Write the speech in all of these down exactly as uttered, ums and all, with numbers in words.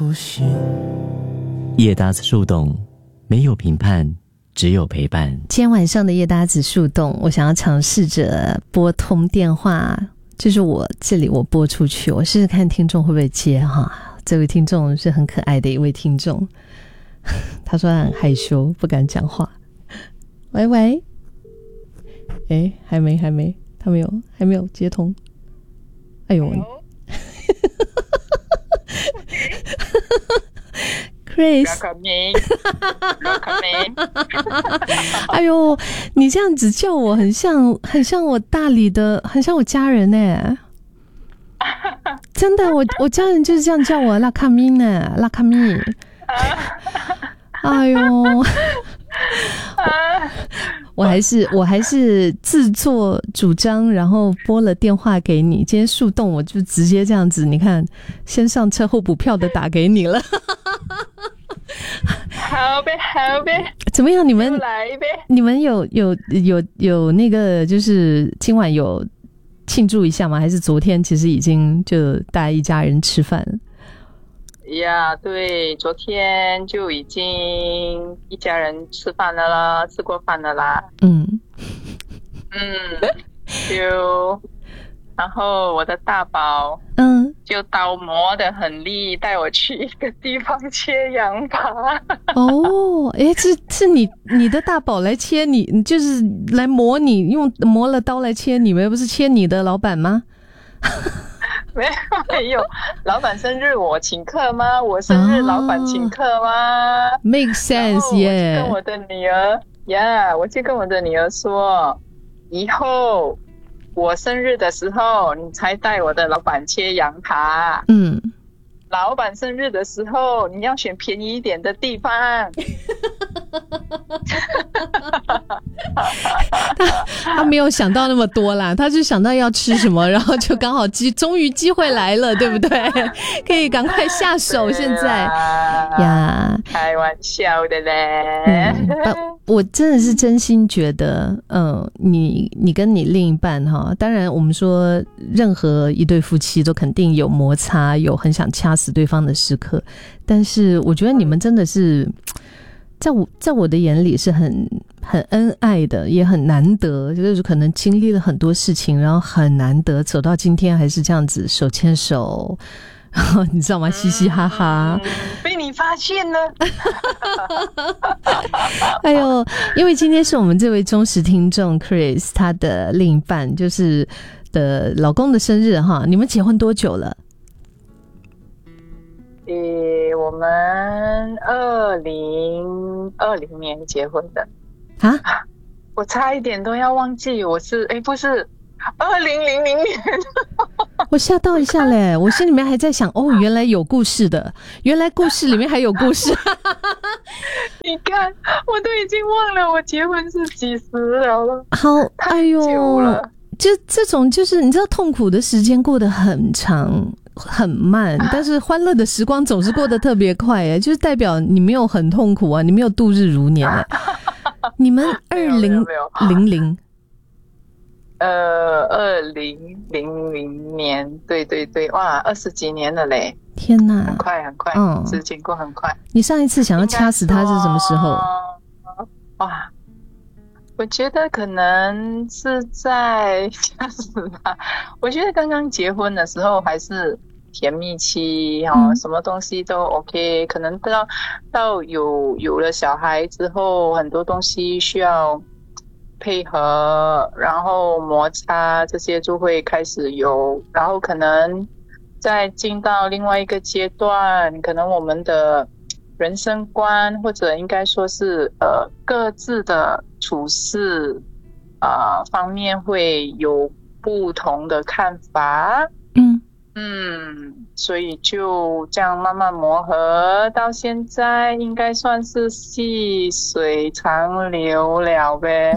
不行。 叶搭子树洞，没有评判，只有陪伴。 今天晚上的叶搭子树洞，我想要尝试着拨通电话，就是我这里我拨出去，我试试看听众会不会接哈。这位听众是很可爱的一位听众，他说他很害羞，不敢讲话。喂喂，哎，还没还没，他没有还没有接通。哎呦，Chris， 哎呦，你这样子叫我，很像很像我大理的，很像我家人哎。真的，我我家人就是这样叫我，拉卡米呢，拉卡米。哎呦，我, 我还是我还是自作主张，然后拨了电话给你。今天树洞我就直接这样子，你看，先上车后补票的打给你了。 好呗，好呗， 怎么样？你们来呗？ 你们有有有有那个，就是今晚有庆祝一下吗？还是昨天其实已经就大家一家人吃饭了？ 呀，对，昨天就已经一家人吃饭了啦，吃过饭了啦。 嗯嗯，就然后我的大宝嗯， 就刀磨得很利，带我去一个地方切羊扒。 哦，诶，是是你你的大宝来切你，就是来磨你，用磨了刀来切你们，不是切你的老板吗？ 没有没有，老板生日我请客吗？我生日老板请客吗？ Make sense， 耶、 yeah. 我就跟我的女儿呀， yeah, 我就跟我的女儿说，以后我生日的时候你才带我的老板切羊扒。 嗯， 老板生日的时候你要选便宜一点的地方。 他, 他没有想到那么多啦，他就想到要吃什么，然后就刚好机终于机会来了，对不对？可以赶快下手，现在呀， 开玩笑的嘞。 嗯，我真的是真心觉得，嗯，你你跟你另一半哈，当然我们说任何一对夫妻都肯定有摩擦，有很想掐死对方的时刻，但是我觉得你们真的是。在我在我的眼里是很很恩爱的，也很难得，就是可能经历了很多事情，然后很难得走到今天还是这样子手牵手，然后你知道吗？嘻嘻哈哈， 嗯、被你发现了。 哎呦，因为今天是我们这位忠实听众 Chris 他的另一半，就是的老公的生日哈。你们结婚多久了？ 诶，我们二零二零年结婚的啊！ 我差一点都要忘记，我是诶，不是二零零零年。 我吓到一下嘞，我心里面还在想，哦，原来有故事的，原来故事里面还有故事。 你看，我都已经忘了我结婚是几时了。 好，哎呦， 太久了。 就这种，就是你知道，痛苦的时间过得很长。很慢，但是欢乐的时光总是过得特别快耶，就是代表你没有很痛苦啊，你没有度日如年耶。你们二零零零， 呃，二零零零年，对对对，哇，二十几年了嘞！ 天哪， 很快很快， 嗯， 时间过很快。 你上一次想要掐死他是什么时候？ 哇！我觉得可能是在掐死他。我觉得刚刚结婚的时候还是甜蜜期哦，嗯、什么东西都 OK。可能到到有有了小孩之后，很多东西需要配合，然后摩擦这些就会开始有，然后可能再进到另外一个阶段，可能我们的人生观或者应该说是呃各自的处事呃方面会有不同的看法。 嗯嗯，所以就这样慢慢磨合，到现在应该算是细水长流了呗。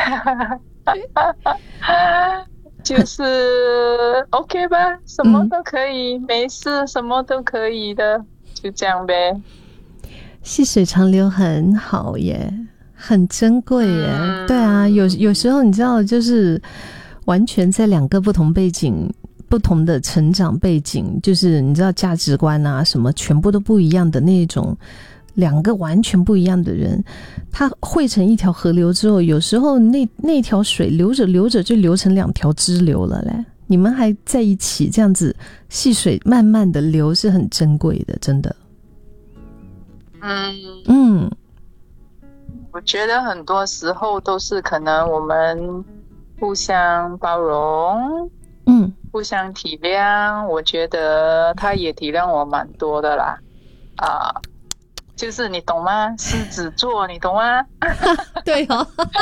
就是 OK 吧，什么都可以，嗯、没事，什么都可以的，就这样呗。 细水长流很好耶，很珍贵耶。嗯、对啊，有有时候你知道，就是完全在两个不同背景、 不同的成长背景，就是你知道价值观啊什么全部都不一样的那种，两个完全不一样的人，它汇成一条河流之后，有时候那那条水流着流着就流成两条支流了嘞。你们还在一起这样子细水慢慢的流是很珍贵的，真的。 嗯嗯， 我觉得很多时候都是可能我们互相包容， 嗯， 互相体谅。我觉得他也体谅我蛮多的啦，啊、呃，就是你懂吗？狮子座，你懂吗？ 对哦，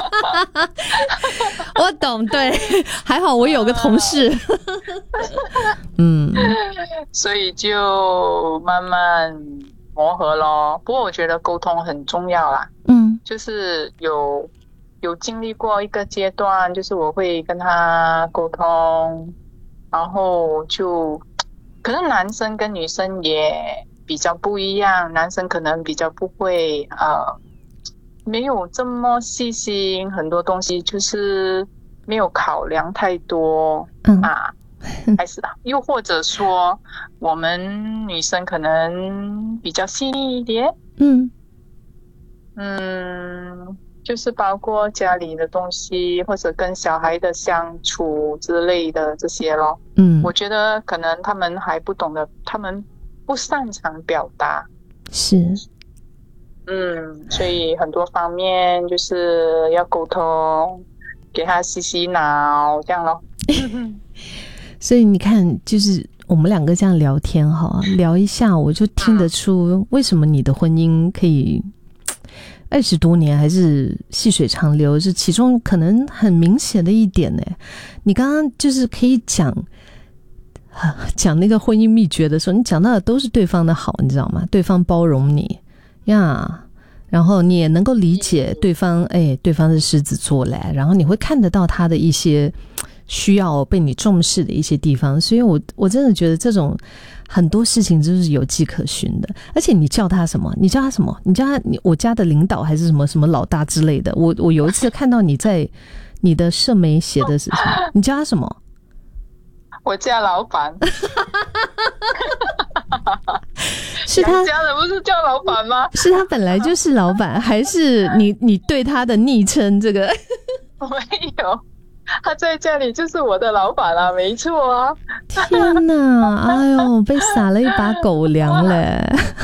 我懂，对，还好我有个同事，嗯， 所以就慢慢磨合咯。不过我觉得沟通很重要啦， 嗯， 就是有有经历过一个阶段，就是我会跟他沟通，然后就可能男生跟女生也比较不一样，男生可能比较不会呃没有这么细心，很多东西就是没有考量太多， 嗯啊，还是又或者说我们女生可能比较细腻一点， 嗯嗯，就是包括家里的东西或者跟小孩的相处之类的这些咯。 嗯， 我觉得可能他们还不懂得，他们不擅长表达， 是， 嗯，所以很多方面就是要沟通，给他洗洗脑这样咯。 所以你看，就是我们两个这样聊天哈，聊一下我就听得出为什么你的婚姻可以二十多年还是细水长流，是其中可能很明显的一点呢。你刚刚就是可以讲讲那个婚姻秘诀的时候，你讲到的都是对方的好，你知道吗？对方包容你呀，然后你也能够理解对方，哎，对方是狮子座嘞，然后你会看得到他的一些需要被你重视的一些地方，所以我我真的觉得这种很多事情就是有迹可循的。而且你叫他什么？你叫他什么？你叫他你我家的领导还是什么什么老大之类的？我我有一次看到你在你的社媒写的是什么？你叫他什么？ 我家老板。 是他家人不是叫老板吗？ 是他本来就是老板，还是你你对他的昵称这个？ 没有，他在家里就是我的老板啊，没错啊。 天哪，哎呦，被撒了一把狗粮嘞！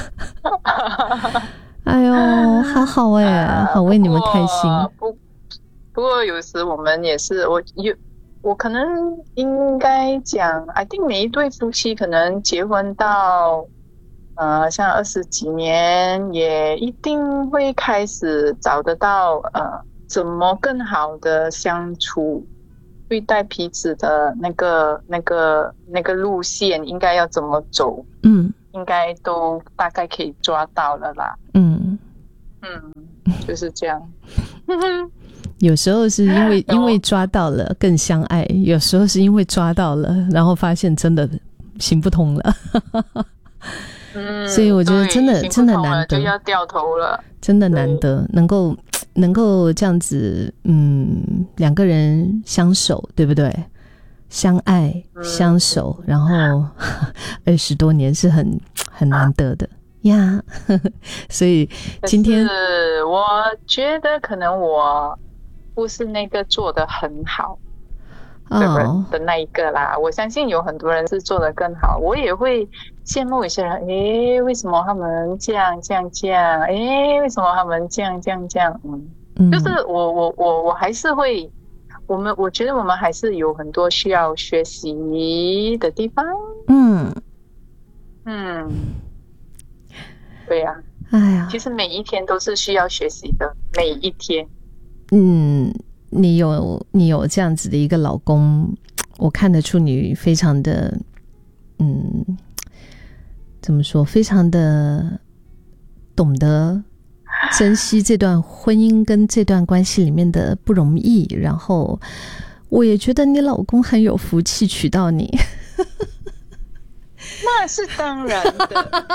哎呦，好好哎、欸，好为你们开心。 不，不过有时我们也是，我有。我可能应该讲 I think 每一对夫妻可能结婚到呃像二十几年，也一定会开始找得到呃怎么更好的相处，对待彼此的那个那个那个路线应该要怎么走， 嗯， 应该都大概可以抓到了啦。 嗯嗯，就是这样。 有时候是因为因为抓到了更相爱，有时候是因为抓到了，然后发现真的行不通了。 嗯， 所以我觉得真的真的难得， 就要掉头了， 真的难得能够能够这样子，嗯，两个人相守，对不对？相爱相守，嗯、然后二十多年是很很难得的。呀，所以今天我觉得可能我不是那个做得很好的人的那一个啦，我相信有很多人是做得更好，我也会羡慕一些人，诶，为什么他们这样这样这样，诶，为什么他们这样这样这样，嗯，嗯就是我我我我还是会，我们我觉得我们还是有很多需要学习的地方，嗯嗯。对呀、啊， 哎呀， 其实每一天都是需要学习的，每一天。 嗯，你有你有这样子的一个老公，我看得出你非常的，嗯，怎么说，非常的懂得珍惜这段婚姻跟这段关系里面的不容易。然后，我也觉得你老公很有福气娶到你。 那是当然的。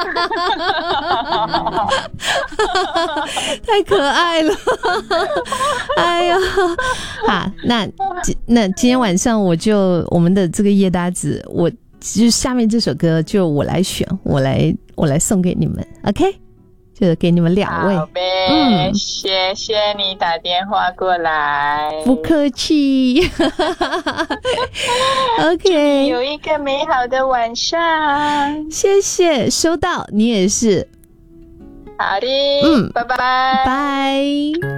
太可爱了。哎呀，好，那那今天晚上我就我们的这个夜搭子，我就下面这首歌就我来选，我来我来送给你们 ，OK？ 就给你们两位。 好呗，嗯，谢谢你打电话过来， 不客气。OK， 有一个美好的晚上， 谢谢，收到，你也是。 好的， 嗯， 拜拜， 拜。